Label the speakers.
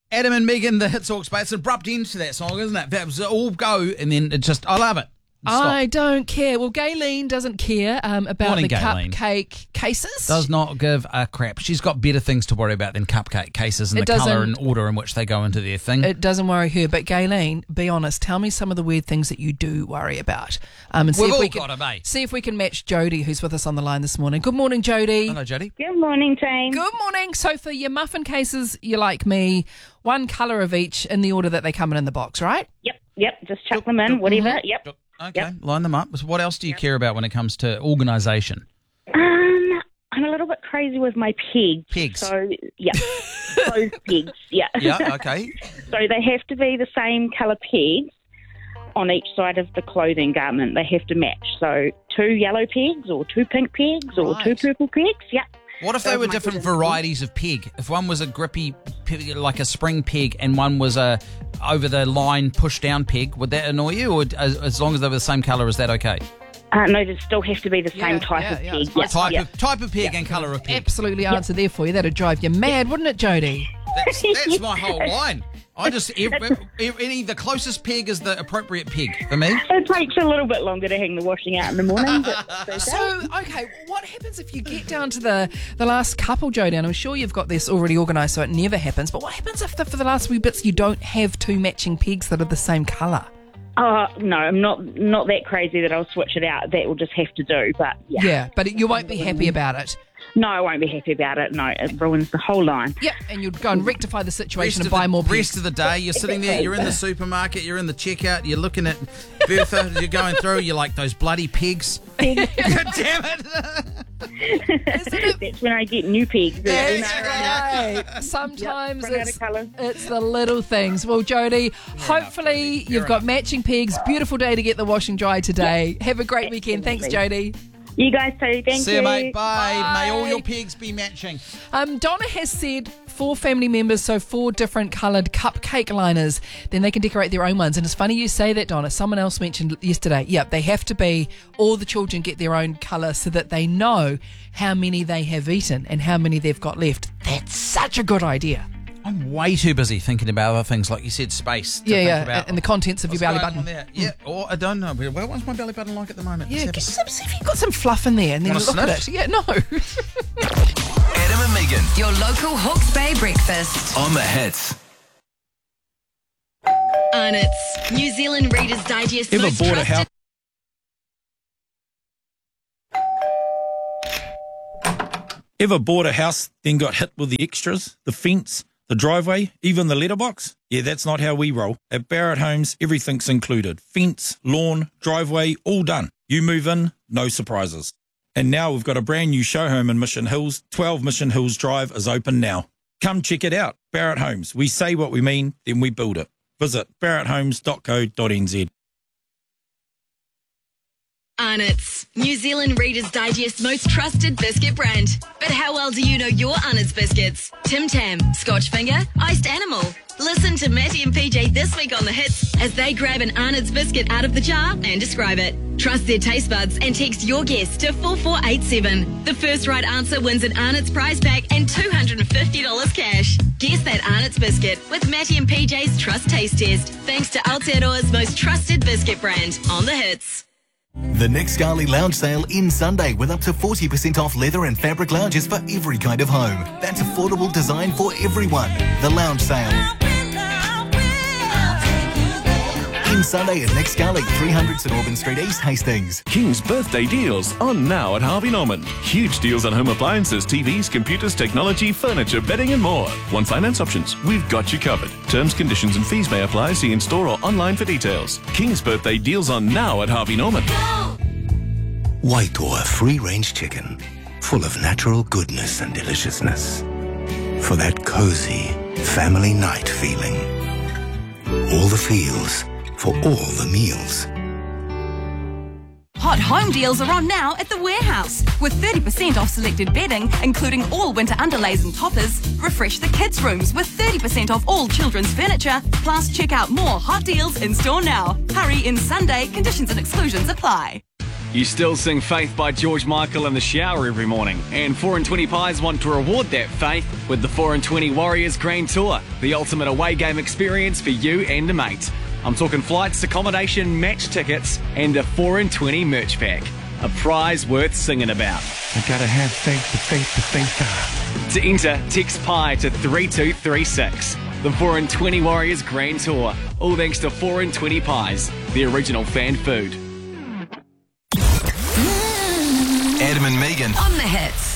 Speaker 1: Adam and Megan, the Hits Hawks, but it's an abrupt end to that song, isn't it? That was all go, and then it just, I love it.
Speaker 2: I don't care. Well, Gayleen doesn't care about
Speaker 1: Morning,
Speaker 2: the
Speaker 1: Gayleen.
Speaker 2: cupcake cases.
Speaker 1: Does not give a crap. She's got better things to worry about than cupcake cases and the colour and order in which they go into their thing.
Speaker 2: It doesn't worry her. But Gayleen, be honest, tell me some of the weird things that you do worry about. And see
Speaker 1: We've
Speaker 2: if
Speaker 1: all
Speaker 2: we
Speaker 1: got
Speaker 2: can,
Speaker 1: them, eh?
Speaker 2: see if we can match Jodie, who's with us on the line this morning. Good morning, Jodie.
Speaker 1: Hello, Jodie.
Speaker 3: Good morning, team.
Speaker 2: Good morning. So for your muffin cases, you're like me, one colour of each in the order that they come in the box, right?
Speaker 3: Yep. Just chuck them in, whatever. Yep.
Speaker 1: Okay, line them up. So what else do you care about when it comes to organisation?
Speaker 3: I'm a little bit crazy with my pegs.
Speaker 1: Pegs.
Speaker 3: So, yeah. Those pegs, yeah.
Speaker 1: Yeah, okay.
Speaker 3: So they have to be the same colour pegs on each side of the clothing garment. They have to match. So 2 yellow pegs or 2 pink pegs or 2 purple pegs. Yeah.
Speaker 1: What if they were different varieties of peg? If one was a grippy, like a spring peg, and one was a over-the-line push-down peg, would that annoy you? Or as long as they were the same colour, is that okay?
Speaker 3: No, they still have to be the same type of peg. Yeah.
Speaker 1: Type of peg and colour of peg.
Speaker 2: Absolutely answer there for you. That'd drive you mad, wouldn't it, Jodie?
Speaker 1: That's my whole line. The closest peg is the appropriate peg for me.
Speaker 3: It takes a little bit longer to hang the washing out in the morning. But
Speaker 2: So, okay, what happens if you get down to the last couple, Jodie? And I'm sure you've got this already organised so it never happens, but what happens if for the last few bits you don't have 2 matching pegs that are the same colour?
Speaker 3: no, I'm not that crazy that I'll switch it out. That will just have to do, but yeah.
Speaker 2: Yeah, but you won't be happy about it.
Speaker 3: No, I won't be happy about it. No, it ruins the whole line.
Speaker 2: Yep, and you'd go and rectify the situation and buy more pegs.
Speaker 1: Rest of the day, you're sitting there, you're in the supermarket, you're in the checkout, you're looking at Bertha, you're going through, you're like, those bloody pegs. God damn it.
Speaker 3: That's when I get new pegs.
Speaker 2: That's right. Sometimes
Speaker 3: Run out of colour.
Speaker 2: it's the little things. Well, Jodie, hopefully you've got matching pegs. Beautiful day to get the wash and dry today. Have a great weekend. Thanks, Jodie.
Speaker 3: You guys too. Thank you.
Speaker 1: See you, mate. Bye. May all your pegs be matching.
Speaker 2: Donna has said 4 family members, so 4 different coloured cupcake liners. Then they can decorate their own ones. And it's funny you say that, Donna. Someone else mentioned yesterday. Yep, they have to be, all the children get their own colour so that they know how many they have eaten and how many they've got left. That's such a good idea.
Speaker 1: I'm way too busy thinking about other things, like you said, space. To think about
Speaker 2: and the contents of your belly button.
Speaker 1: Yeah, or I don't know. Well, what's my belly button like at the moment?
Speaker 2: Yeah, see if you've got some fluff in there and then look at it. Yeah, no.
Speaker 4: Adam and Megan
Speaker 5: Your local Hawke's Bay breakfast.
Speaker 4: on the Hits.
Speaker 5: Arnott's, New Zealand Reader's Digest
Speaker 6: Ever
Speaker 5: most
Speaker 6: bought a
Speaker 5: trusted...
Speaker 6: house? Ever bought a house, then got hit with the extras, the fence, the driveway, even the letterbox? Yeah, that's not how we roll. At Barrett Homes, everything's included. Fence, lawn, driveway, all done. You move in, no surprises. And now we've got a brand new show home in Mission Hills. 12 Mission Hills Drive is open now. Come check it out. Barrett Homes. We say what we mean, then we build it. Visit barretthomes.co.nz.
Speaker 5: Arnott's, New Zealand Reader's Digest most trusted biscuit brand. But how well do you know your Arnott's biscuits? Tim Tam, Scotch Finger, Iced Animal. Listen to Matty and PJ this week on The Hits as they grab an Arnott's biscuit out of the jar and describe it. Trust their taste buds and text your guess to 4487. The first right answer wins an Arnott's prize pack and $250 cash. Guess that Arnott's biscuit with Matty and PJ's Trust Taste Test. Thanks to Aotearoa's most trusted biscuit brand on The Hits.
Speaker 4: The Nick Scali Lounge Sale ends Sunday with up to 40% off leather and fabric lounges for every kind of home. That's affordable design for everyone. The Lounge Sale. Ends Sunday at Nick Scali, 300 St Albans Street East, Hastings.
Speaker 7: King's birthday deals on now at Harvey Norman. Huge deals on home appliances, TVs, computers, technology, furniture, bedding and more. Want finance options? We've got you covered. Terms, conditions and fees may apply. See in store or online for details. King's birthday deals on now at Harvey Norman.
Speaker 8: Waitoa free-range chicken, full of natural goodness and deliciousness. For that cozy family night feeling. All the feels for all the meals.
Speaker 9: Hot home deals are on now at The Warehouse. With 30% off selected bedding, including all winter underlays and toppers. Refresh the kids' rooms with 30% off all children's furniture. Plus, check out more hot deals in store now. Hurry in Sunday. Conditions and exclusions apply.
Speaker 10: You still sing Faith by George Michael in the shower every morning. And 4 and 20 Pies want to reward that faith with the 4 and 20 Warriors Grand Tour, the ultimate away game experience for you and a mate. I'm talking flights, accommodation, match tickets, and a 4 and 20 merch pack. A prize worth singing about.
Speaker 8: I gotta have faith.
Speaker 10: To enter, text PIE to 3236. The 4 and 20 Warriors Grand Tour. All thanks to 4 and 20 Pies, the original fan food.
Speaker 4: Adam and Megan.
Speaker 5: On the hits.